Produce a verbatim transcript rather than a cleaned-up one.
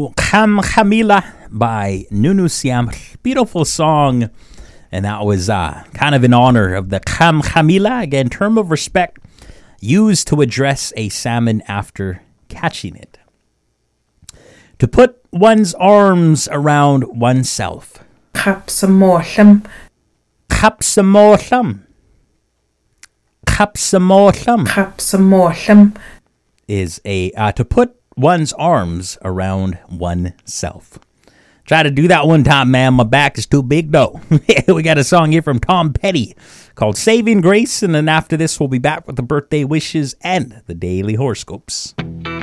to Kham Khamila by Nunu Siam. Beautiful song. And that was uh, kind of in honor of the Kham Khamila, again, term of respect used to address a salmon after catching it. To put one's arms around oneself. Kapsamorlum. Kapsamorlum. Kapsamorlum. Kapsamorlum. Is a uh, to put one's arms around oneself. Try to do that one time, man. My back is too big, though. We got a song here from Tom Petty called Saving Grace. And then after this, we'll be back with the birthday wishes and the daily horoscopes.